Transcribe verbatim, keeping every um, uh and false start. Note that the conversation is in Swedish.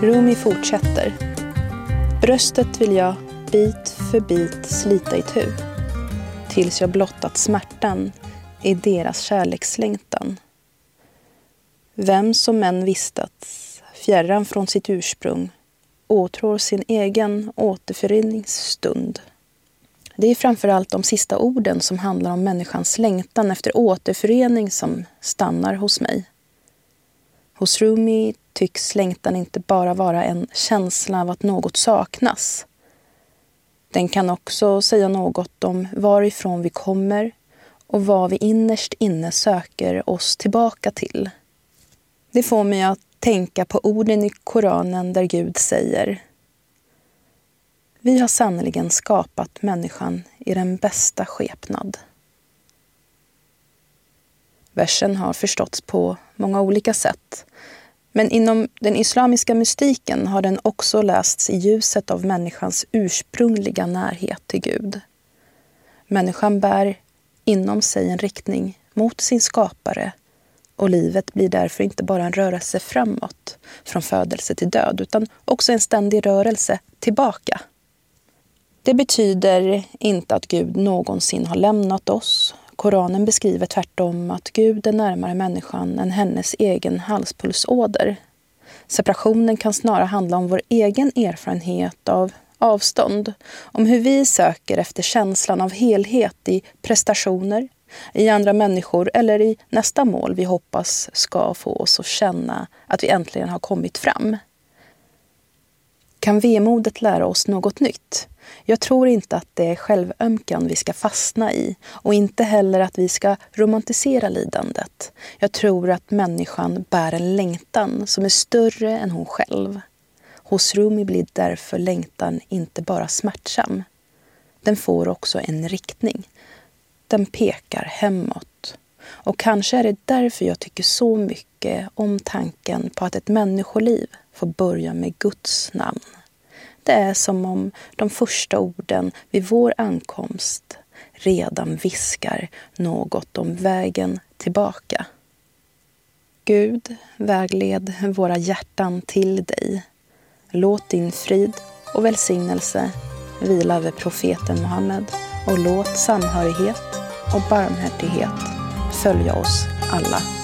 Rumi fortsätter. Bröstet vill jag bit för bit slita itu, tills jag blottat smärtan i deras kärlekslängtan. Vem som än vistats fjärran från sitt ursprung åtrår sin egen återföreningsstund. Det är framförallt de sista orden som handlar om människans längtan efter återförening som stannar hos mig. Hos Rumi tycks längtan inte bara vara en känsla av att något saknas. Den kan också säga något om varifrån vi kommer och vad vi innerst inne söker oss tillbaka till. Det får mig att tänka på orden i Koranen där Gud säger: vi har sannoliken skapat människan i den bästa skepnad. Versen har förståtts på många olika sätt, men inom den islamiska mystiken har den också lästs i ljuset av människans ursprungliga närhet till Gud. Människan bär inom sig en riktning mot sin skapare, och livet blir därför inte bara en rörelse framåt från födelse till död, utan också en ständig rörelse tillbaka. Det betyder inte att Gud någonsin har lämnat oss. Koranen beskriver tvärtom att Gud är närmare människan än hennes egen halspulsåder. Separationen kan snarare handla om vår egen erfarenhet av avstånd, om hur vi söker efter känslan av helhet i prestationer, i andra människor eller i nästa mål vi hoppas ska få oss att känna att vi äntligen har kommit fram. Kan vemodet lära oss något nytt? Jag tror inte att det är självömkan vi ska fastna i, och inte heller att vi ska romantisera lidandet. Jag tror att människan bär en längtan som är större än hon själv. Hos Rumi blir därför längtan inte bara smärtsam. Den får också en riktning. Den pekar hemåt. Och kanske är det därför jag tycker så mycket om tanken på att ett människoliv får börja med Guds namn. Det är som om de första orden vid vår ankomst redan viskar något om vägen tillbaka. Gud, vägled våra hjärtan till dig. Låt din frid och välsignelse vila över profeten Muhammed, och låt samhörighet och barmhärtighet följa oss alla.